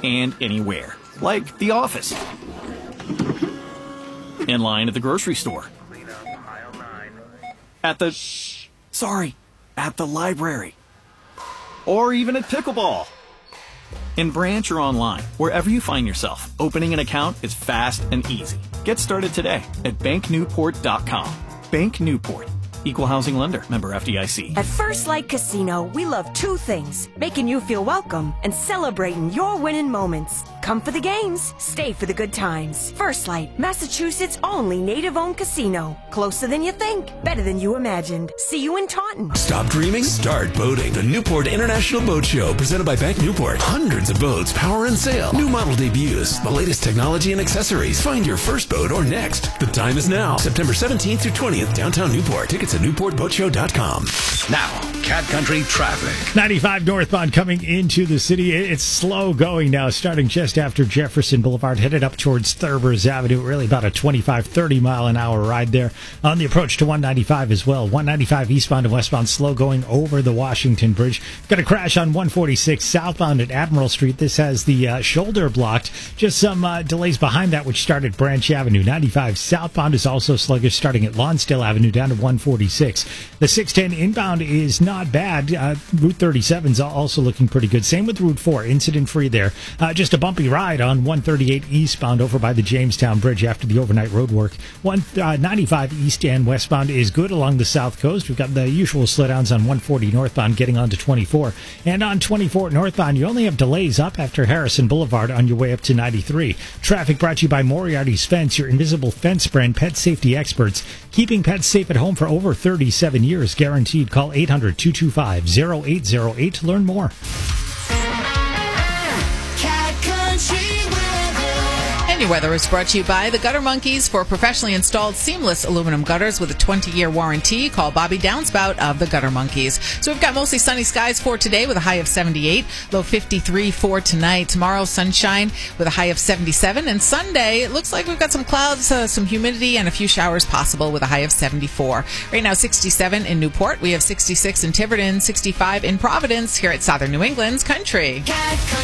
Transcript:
and anywhere. Like the office. In line at the grocery store. At the library. Or even at pickleball. In branch or online, wherever you find yourself, opening an account is fast and easy. Get started today at banknewport.com. Bank Newport. Equal housing lender. Member FDIC. At First Light Casino, we love two things: making you feel welcome and celebrating your winning moments. Come for the games, stay for the good times. First Light, Massachusetts' only native-owned casino. Closer than you think, better than you imagined. See you in Taunton. Stop dreaming, start boating. The Newport International Boat Show, presented by Bank Newport. Hundreds of boats, power and sail, new model debuts, the latest technology and accessories. Find your first boat or next. The time is now, September 17th through 20th, downtown Newport. Tickets at newportboatshow.com. Now, Cat Country traffic. 95 northbound coming into the city. It's slow going now, starting just after Jefferson Boulevard, headed up towards Thurbers Avenue. Really about a 25-30 mile an hour ride there. On the approach to 195 as well. 195 eastbound and westbound, slow going over the Washington Bridge. Got a crash on 146 southbound at Admiral Street. This has the shoulder blocked. Just some delays behind that, which start at Branch Avenue. 95 southbound is also sluggish, starting at Lonsdale Avenue down to 146. The 610 inbound is not bad. Route 37 is also looking pretty good. Same with Route 4, incident-free there. Just a bumpy ride on 138 eastbound over by the Jamestown Bridge after the overnight road work. 195 east and westbound is good along the south coast. We've got the usual slowdowns on 140 northbound getting on to 24. And on 24 northbound, you only have delays up after Harrison Boulevard on your way up to 93. Traffic brought to you by Moriarty's Fence, your invisible fence brand, pet safety experts. Keeping pets safe at home for over 37 years, guaranteed. Call 800-225-0808 to learn more. Any weather is brought to you by the Gutter Monkeys. For professionally installed seamless aluminum gutters with a 20-year warranty, call Bobby Downspout of the Gutter Monkeys. So we've got mostly sunny skies for today with a high of 78, low 53 for tonight. Tomorrow, sunshine with a high of 77. And Sunday, it looks like we've got some clouds, some humidity, and a few showers possible with a high of 74. Right now, 67 in Newport. We have 66 in Tiverton, 65 in Providence here at Southern New England's Country.